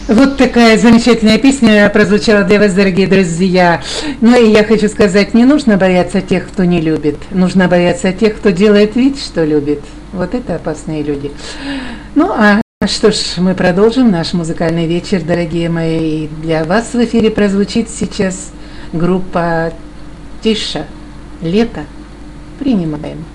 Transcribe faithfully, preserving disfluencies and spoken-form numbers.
Вот такая замечательная песня прозвучала для вас, дорогие друзья. Ну и я хочу сказать, не нужно бояться тех, кто не любит. Нужно бояться тех, кто делает вид, что любит. Вот это опасные люди. Ну а что ж, мы продолжим наш музыкальный вечер, дорогие мои. И для вас в эфире прозвучит сейчас группа Тиша. Лето. Принимаем.